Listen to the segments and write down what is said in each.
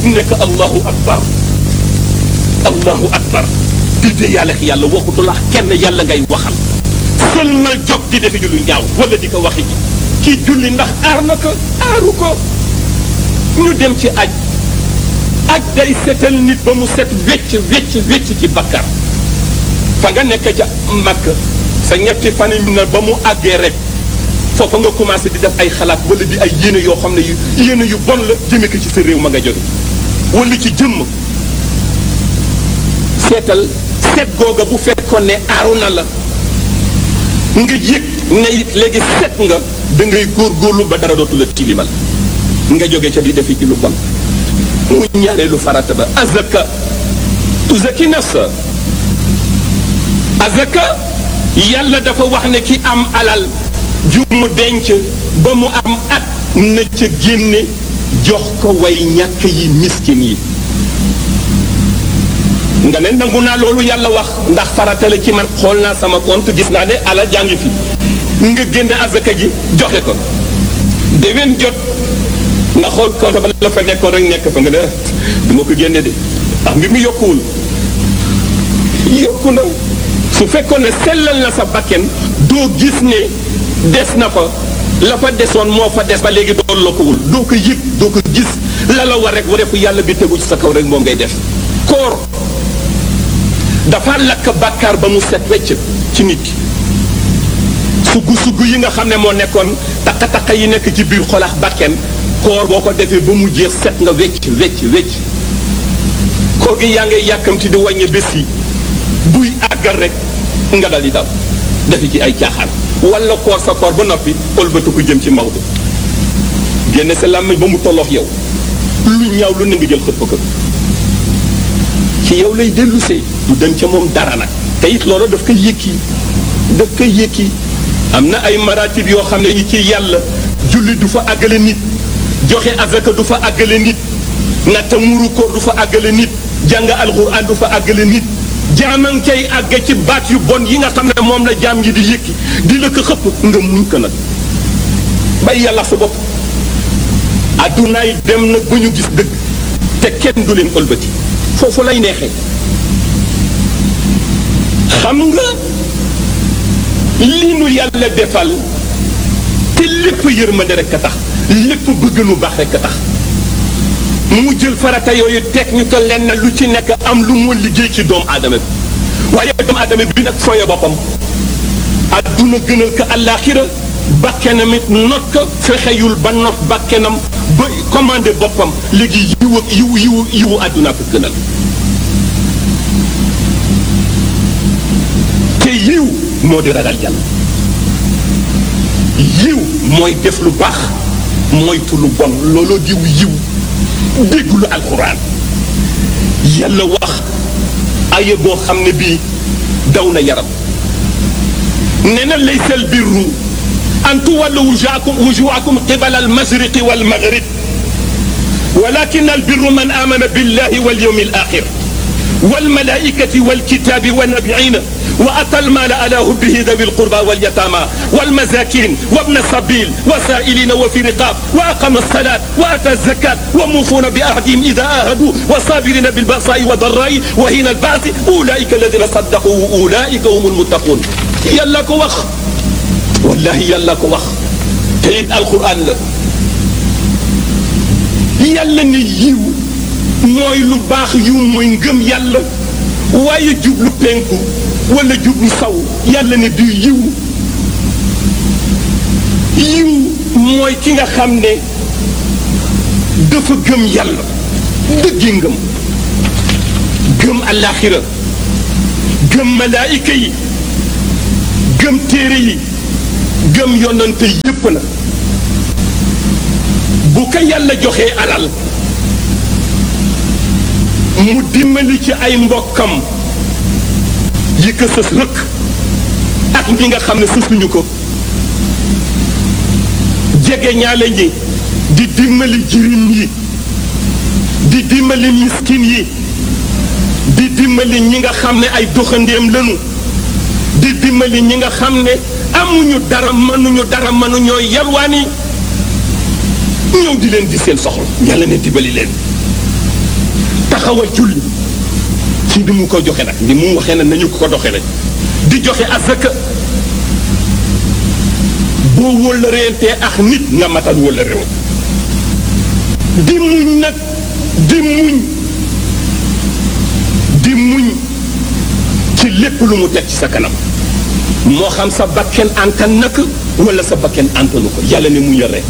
nekk allahu akbar allahu akbar di dee yàlla waxutula kenn yàlla ngay waxal sël na jóg di defi ju lu ñaaw wala di ko waxi ji kii julli ndax aar na ko aaru ko ñu dem ci aj day setal nit ba mu set wecc ci bakkar fa nga nekk ca Makka sa ñetti fan na ba mu àggee rek foofa nga commencé di def ay xalaat wala di ay yéene yoo xam ne yéene yu bon la jëme ko ci sa réew ma nga jóge wala ci jëmm seetal set googa bu fekkoon ne aaru na la nga yëg ne it léegi set nga da ngay góorgóorlu ba dara dootu la tilimal nga jóge ca di defi ci lu bon mu ñaareelu farata ba azaka tuzaki nafsa azaka yàlla dafa wax ne ki am alal ju mu denc ba mu am at na ca génne jox ko way ñàkk yi miskin yi nga ne nangu naa loolu yàlla wax ndax farata la ci man xool naa sama compte gis naa ne alal jàngi fi nga génne azaka ji joxe ko déwén jot nga xool compte ba la fa nekkoon rek nekk fa nga ne du ma ko génne de ndax mbir mi yokkuwul yokku na su fekkoon ne sellal na sa bakken doo gis ne des na fa la fa desoon moo fa des ba léegi doo lokkuwul doo ko yëg doo ko gis la la war rek wareefu yàlla bi tegu ci sa kaw rek moom ngay def koor dafa lakk bàkkaar ba mu set wecc ci nit ki sugg yi nga xam ne moo nekkoon takka yi nekk ci biir xolax bakken koor boo ko defee ba mu jeex set nga wecc koor gi yaa ngay yàkkamti di wàññi bés yi buy àggal rek nga dal di daw defi ci ay caaxaan wala koor sa koor ba noppi ëlbatu ko jëm ci Maodo génne sa làmmiñ ba mu tolloox yow lu ñaaw lu ne nga jël xëpp ko ci yow lay dellusee du dem ca moom dara nag te it loolu daf koy yëkki am na ay maratib yoo xam ne yi ci yàlla julli du fa àggale nit joxe azaka du fa àggale nit natta muru koor du fa àggale nit jàng alxuraan du fa àggale nit jaaman cay àgg ci baat yu bon yi nga xam ne moom la jaam yi di yëkki di la ko xëpp nga muñ ko nag bay yàlla sa bopp addunaay dem nag ba ñu gis dëgg te kenn du leen ëlbati foofu lay neexee xam nga li nu yàlla defal te lépp yërmande rek a tax lépp bëgg lu baax rek a tax mu jël farata yooyu teg ñu ko lenn lu ci nekk am lu mu liggéey ci doomu aadama bi waaye doomu aadama bi nag fooye boppam adduna gënal ko àllaaxira bakkenam it not ko fexeyul ba not bakkenam ba commandé boppam léegi yiwu adduna ko gënal te yiw moo di ragal yàlla yiw mooy def lu baax moytu lu bon looloo diw yiw déggulu alquran yàlla wax aye boo xam ne bii daw na yaram nee na laysa al birru an tuwallu wujuhakum qibala al mashriqi wal maghrib walakin al birru man amana billahi wal yawmi al akhir wal malaikati wal kitabi wan nabiyina وأتى المال على حبه ذوي القربى واليتامى والمساكين وابن السبيل وسائلين وفي رقاب وأقام الصلاة وأتى الزكاة وموفون بعهدهم إذا عاهدوا وصابرين بالبأساء والضراء وحين البأس أولئك الذين صدقوا وأولئك هم المتقون يلا كو وخ والله يلا كو وخ تيت القرآن لا يلا ني يو موي لو باخ يو موي ngëm yàlla waaye jublu penku wala jublu saw yàlla ne du yiw mooy ki nga xam ne dafa gëm yàlla dëggi ngëm gëm àllaaxira gëm malaayika yi gëm téere yi gëm yonante yépp na bu ko yàlla joxee alal mu dimbali ci ay mbokkam yi ko sës rëkk ak ñi nga xam ne sësuñu ko jege ñaale ñi di dimbali jirim yi di dimbali miskin yi di dimbali ñi nga xam ne ay doxandéem lañu di dimbali ñi nga xam ne amuñu dara mënuñoo yalwaani ñëw di leen di seen soxla yàlla ne dimbali leen taxawal julli ci ni mu ko joxe nag ni mu waxee na nañu ko doxe rek di joxe azaka boo wóllëreentee ak nit nga matal wóllëreew di muñ nag di muñ ci lépp lu mu teg ci sa kanam moo xam sa bakken antan nak wala sa bakken antanu ko yàlla ne muñal rek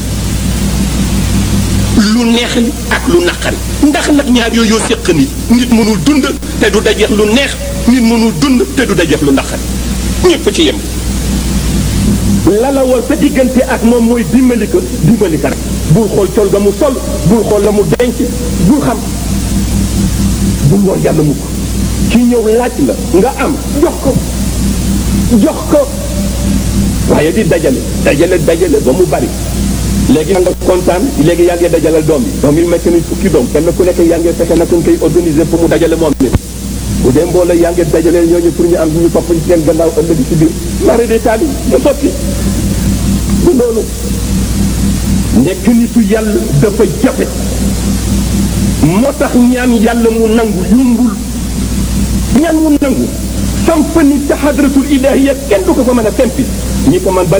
lu neex li ak lu naqari ndax nag ñaar yooyu séq nit mënul dund te du dajeex lu neex nit mënul dund te du dajeex lu naqari ñëpp ci yem la la war sa diggante ak moom mooy dimbali ko rek bul xool col ga mu sol bul xool la mu denc bul xam bul war yàlla mukk ki ñëw laaj la nga am jox ko waaye di dajale ba mu bari léegi nga kontaan léegi yaa ngi dajalal doom yi mekk ni fukki doom kenn ku nekk yaa ngi fexe nag ñu koy organiser pour mu dajale moom ni bu dee mbooloo yaa ngi dajaleel ñooñu pour ñu am ñu topp ci seen gannaaw ëllëg ci biir mara de taali da sotti bu loolu nekk nitu yàlla dafa jafe moo tax ñaan yàlla mu nangu yumbul ñaan mu nangu samp ni ca hadratul ilahiya kenn du ko fa mën a sempi ñi ko man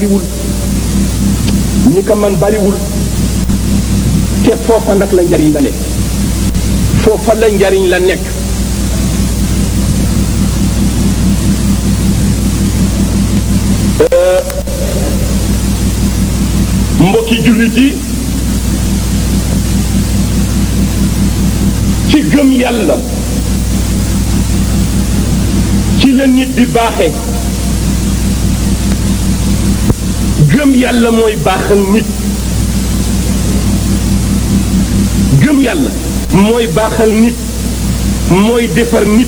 bariwul te foofa nag la njariñ la nekk foofa la njariñ la nekk mbokki jullit yi ci gëm yàlla ci la nit di baaxe gëm yàlla mooy baaxal nit gëm yàlla mooy baaxal nit mooy defar nit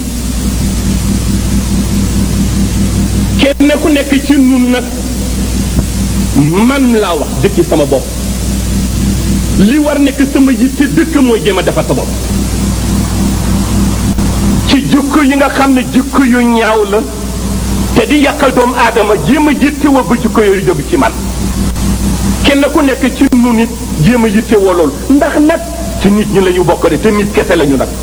kenn ku nekk ci nun nag man laa wax jëkki sama bopp li war nekk sama yitte dëkk mooy jéem a defar sa bopp ci jikko yi nga xam ne jikko yu ñaaw la te di yàqal doomu aadama jéem a yittewoo ba jikko yooyu jóg ci man kenn ku nekk ci nu nit jéem a yittewoo loolu ndax nag ci nit ñi la ñu bokk de te nit kese la ñu nag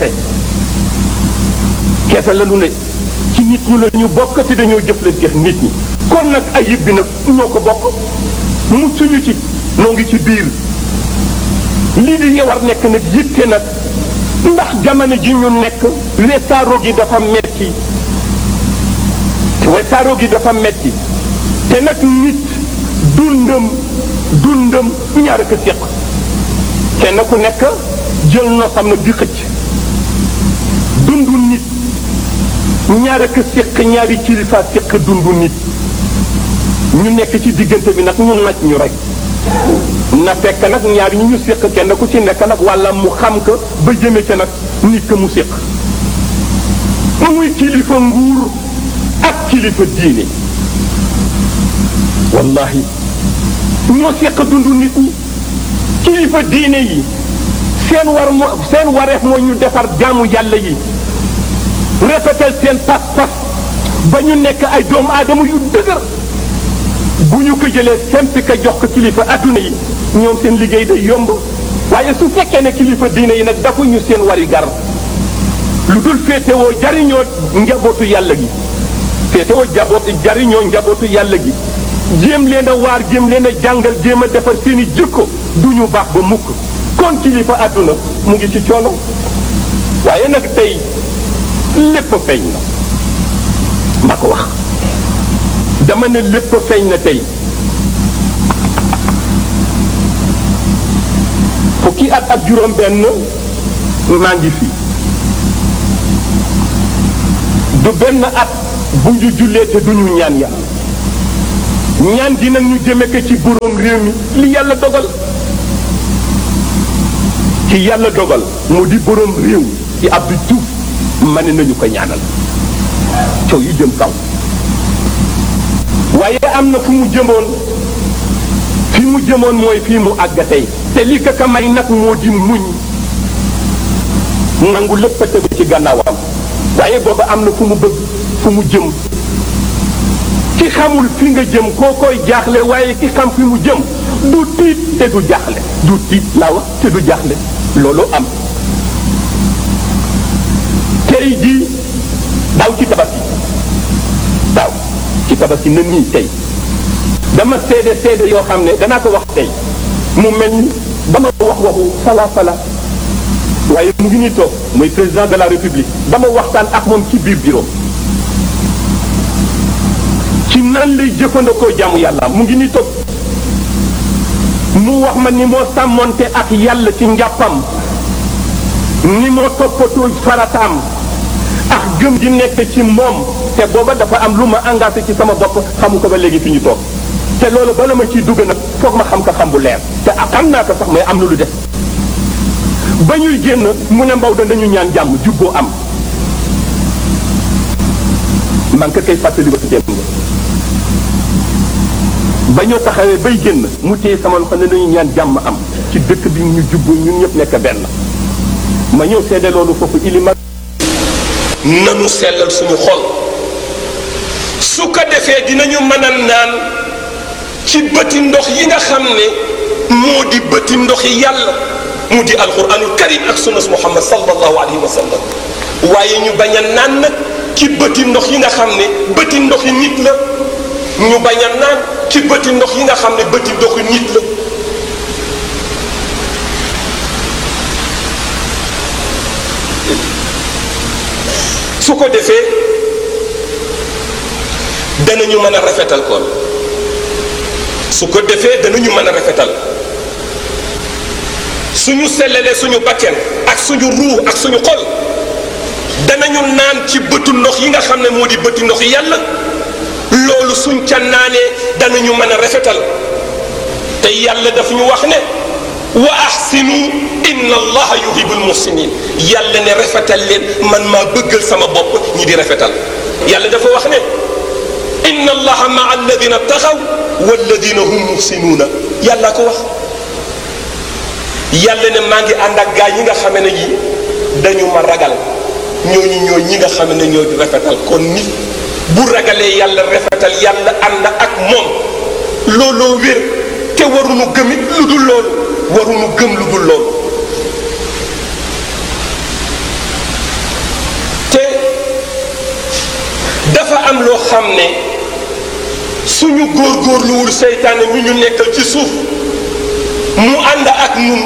kese la ñu ne ci nit ñi la ñu bokk te dañoo jëflante nit ñi kon nag ayib bi nag ñoo ko bokk muccuñu ci noo ngi ci biir lii di nga war nekk nag yitte nag ndax jamono ji ñu nekk wesaaro gi dafa metti te nag nit dundam ñaar ak séq kenn ku nekk jël nosam nag di xëcc dundu nit ñaar ak séq ñaari kilifa séq dundu nit ñu nekk ci diggante bi nag ñu naj ñu rek na fekk nag ñaar ñu séq kenn ku ci nekk nag walla mu xam ko ba jëme ca nag nit ka mu séq muy kilifa nguur ak kilifa diine wallahi ñoo séq dundu nit ñi kilifa diine yi seen wareef mooy ñu defar jaamu yàlla yi rafetal seen pas-pas ba ñu nekk ay doomu aadama yu dëgër bu ñu ko jëlee sempi ka jox ko kilifa adduna yi ñoom seen liggéey day yomb waaye su fekkee ne kilifa diine yi nag dafa ñu seen wari gar lu dul féetewoo jariñoo njabootu yàlla gi jariñoo njabootu yàlla gi jéem leen a waar jéem leen a jàngal jéem a defar seen i jikko du ñu baax ba mukk kon kilifa adduna mu ngi ci coono waaye nag tey lépp feeñ na ma ko wax dama ne lépp feeñ na tey fukki at ak juróom benn maa ngi fi du benn at bu ñu jullee te duñu ñaan yàlla ñaan gi nag ñu jëme ko ci boroom réew mi li yàlla dogal ci yàlla dogal moo di boroom réew ci Abdou Diouf ma ne nañu ko ñaanal coow yi jëm kaw waaye am na fu mu jëmoon mooy fii mu àgg tey te li ka may nag moo di muñ nangu lépp a tëdd ci gannaawam waaye booba am na fu mu bëgg fu mu jëm ki xamul fi nga jëm koo koy jaaxle waaye ki xam fi mu jëm du tiit te du jaaxle du tiit laa wax te du jaaxle loolu am tey jii daaw ci tabaski na nii tey dama seede yoo xam ne danaa ko wax tey mu mel ni dama wax waxu fala waaye mu ngi nii toog mooy président de la république dama waxtaan ak moom ci biir bureau ci nan lay jëfandikoo jaamu yàlla mu ngi nii toog mu wax ma ni moo sàmmonte ak yàlla ci njàppam ni moo toppatoo farataam ak gëm gi nekk ci moom te booba dafa am lu ma engagé ci sama bopp xamu ko ba léegi fi ñu toog te loolu bala ma ciy dugg nag foog ma xam ko xam bu leer te xam naa ko sax mais am na lu def ba ñuy génn mu ne Maodo dañu ñaan jàmm jubboo am man ka koy fàttali ba ci génn ba ñoo taxawee bay génn mu téye sama loxo ne dañu ñaan jàmm am ci dëkk bi ñu jubboo ñun ñëpp nekk benn ma ñëw seede loolu foofu ilima nanu sellal suñu xol su ko defee dinañu mën a naan ci bëti ndox yi nga xam ne moo di bëti ndox yi yàlla mu di alquranul karim ak sunnas muhammad sallallahu alayhi wa sallam waaye ñu bañ a naan nag ci bëti ndox yi nga xam ne bëti ndox yi nit la ñu bañ a naan ci bëti ndox yi nga xam ne bëti ndoxu nit la su ko defee danañu mën a rafetal kon su ko defee danañu mën a rafetal suñu sellalee suñu bakken ak suñu ruu ak suñu xol danañu naan ci bëtu ndox yi nga xam ne moo di bëti ndox yi yàlla loolu suñ ca naanee danañu mën a rafetal te yàlla daf ñu wax ne wa ahsinu inna allaha yuhibbul muhsinin yàlla ne rafetal leen man maa bëggal sama bopp ñi di rafetal yàlla dafa wax ne inna allaha maa alladina taxaw walladina hum muhsinuuna yàlla ko wax yàlla ne maa ngi ànd ak gaa yi nga xam ne yi dañu ma ragal ñooñu ñi nga xam ne ñoo di rafetal kon nit bu ragalee yàlla rafetal yàlla ànd ak moom looloo wér te waruñu gëmit lu dul loolu waruñu gëm lu dul loolu te dafa am loo xam ne suñu góorgóorluwul seytaane mi ñu nekkal ci suuf mu ànd ak ñun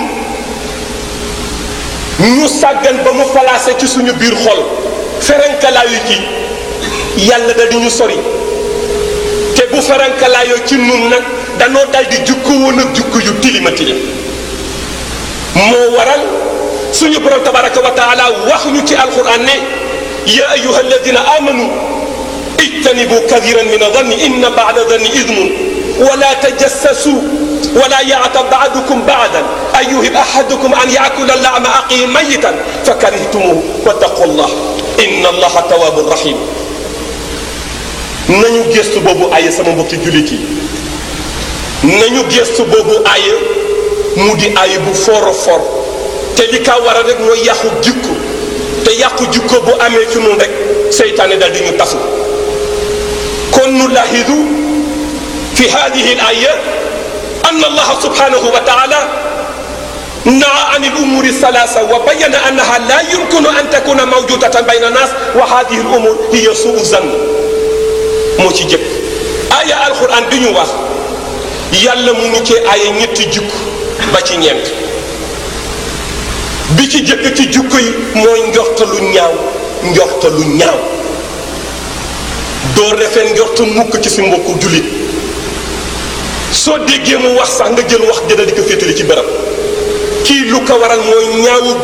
ñu sàggan ba mu placé ci suñu biir xol ferenkalaayu ci yàlla da di ñu sori te bu ferenkalaayoo ci ñun nag danoo dal di jukko woon ak jukko yu tilima tilim moo waral suñu borom tabaraka wa taala wax ñu ci alquran ne ya ayuha alladina amanu ijtanibu kathiran min adanni inna ba'da danni idmun wala tajassasu ولا يعتب بعضكم بعضا أن يهب أحدكم أن يأكل اللحم أخيه ميتا فكرهتموه واتقوا الله إن الله تواب رحيم nañu gëstu boobu aaya sama mbokki jullit yi nañu gëstu boobu aaya mu di aaya bu foro for te li ka war a rek mooy yàqu jikko te yàqu jikko bu amee ci nun rek seytaane dal di ñu tasu kon nu lahidu fi hadihi al aya أن الله سبحانه وتعالى نهى عن الأمور الثلاثة وبين أنها لا يمكن أن تكون موجودة بين الناس وهذه الأمور هي سوء الظن موتي جيك آية القرآن بي ñu wax yàlla mu ngi ci ay ñetti jikko ba ci ñeent bi ci jëkk ci jikko yi mooy njortalu ñaaw doo refeen njortu mukk ci si mbokku jullit soo déggee mu wax sax nga jël wax jëna di ko féetali ci barab kii lu ko waral mooy ñaawu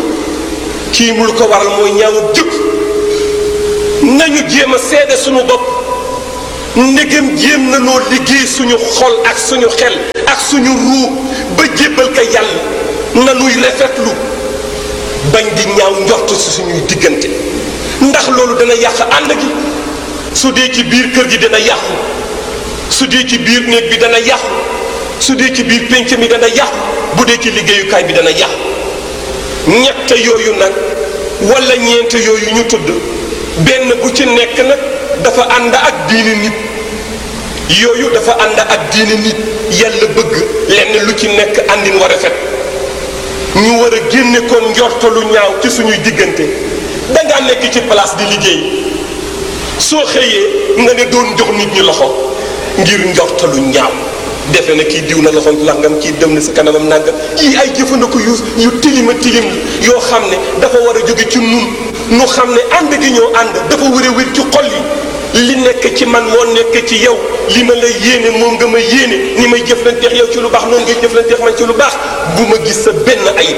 jukk nañu jéem a seede suñu bopp ndegem jéem na noo liggéey suñu xol ak suñu xel ak suñu ruu ba jébbal ko yàlla nanuy rafetlu bañ di ñaaw njort si suñuy diggante ndax loolu dana yàq ànd gi su dee ci biir kër gi dana yàqu su dee ci biir néeg bi dana yàqu su dee ci biir pénc mi dana yàqu bu dee ci liggéeyukaay bi dana yàqu ñett yooyu nag wala ñeent yooyu ñu tudd benn bu ci nekk nag dafa ànd ak diini nit yooyu dafa ànd ak diini nit yàlla bëgg lenn lu ci nekk àndin war a rafet ñu war a génne kon njortalu ñaaw ci suñuy diggante dangaa nekk ci place di liggéey soo xëyee nga ne doon jox nit ñi loxo ngir njortalu ñaaw defe na kii diw na loxoom langam kii dem na si kanamam nangam yii ay jëfandikoo yu tilima tilim yoo xam ne dafa war a jóge ci nun nu xam ne ànd gi ñoo ànd dafa war a wér ci xol yi li nekk ci man moo nekk ci yow li ma lay yéene moom nga ma yéene ni may jëflanteex yow ci lu baax noonu ngay jëflanteex man ci lu baax bu ma gis sa benn ayib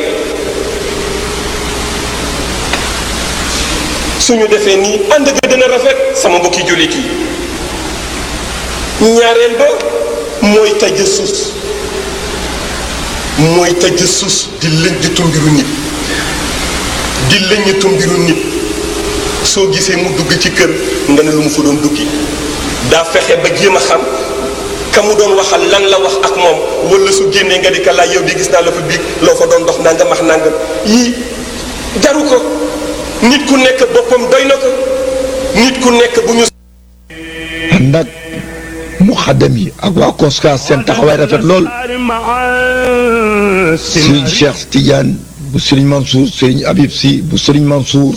suñu defee nii ànd ga dina rafet sama mbokki jullit yi ñaareel ba mooy tajassus di lëññitu mbiru nit di lëññitu mbiru nit soo gisee mu dugg ci kër nga ne lu mu fa doon duggi daa fexe ba jéem a xam ka mu doon waxal lan la wax ak moom wala su génnee nga di ka laaj yow di gis naa la fa biig loo fa doon dox nangam ak nangam yii jaru ko nit ku nekk boppam doy na ko nit ku nekk bu ñu ànd ak muxaddam yi ak waa COSCA seen taxawaay rafet lool Serigne Cheikh Tidiane bu Serigne Mansour Serigne Habib Sy bu Serigne Mansour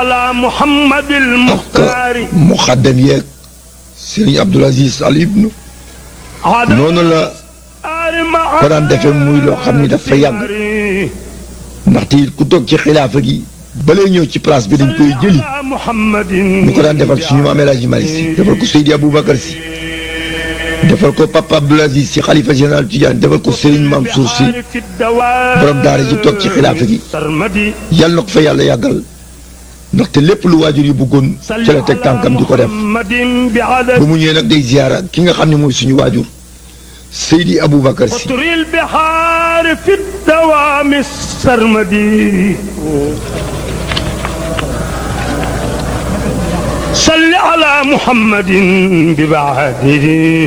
ak muxaddam yeeg Serigne Abdoul Aziz Al Ibn noonu la ko daan defee muy loo xam ni dafa yàgg ndaxte it ku toog ci xilaafa gi balee ñëw ci place bi dañ koy jëli ñu ko daan defal suñu maam El Hadji Malick Sy defal ko Seydi Aboubacar Sy defal ko Papa Abdoul Aziz Sy xalifa général Tidiane defal ko Serigne Mansour Sy borom daara ji toog ci xilaafa gi yàlla na ko fa yàlla yàggal ndaxte lépp lu waajur yi bëggoon ci la teg tànkam di ko def ba mu ñëwee nag day ziyaara ki nga xam ne mooy suñu waajur Seydi Aboubacar Sy صل على محمد ببعده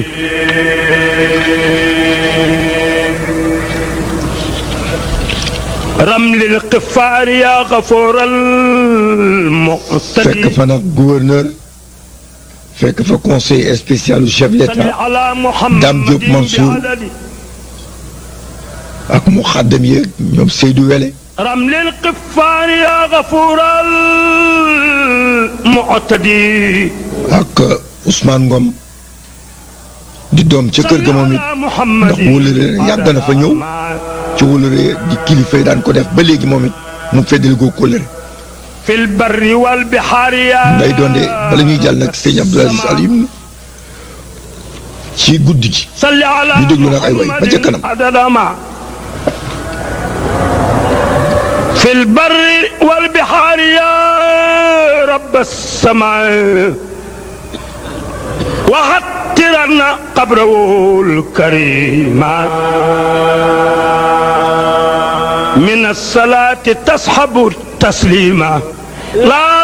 رمل القفار يا غفور المقتدي fekk fa nag gouverneur fekk fa conseil spécial chef d'État Dame Diop Mansour ak muxaddam yeeg ñoom Seydou Wele رمل القفار يا غفور المعتدي ak Ousmane Ngom di doom ca kër ga moom it ndax wóolare yàgg na fa ñëw ci wóolare di kilifa yi daan ko def ba léegi moom it mu feddali ko kóllëre في البر والبحار يا nday doonde bala ñuy jàll nag sëñ Abdoul Aziz Al Ibn ci guddi gi صل على ñu déglu nag ay way ba ca kanam في البر والبحار يا رب السماء وحترنا قبره الكريم من الصلاة تصحب التسليم لا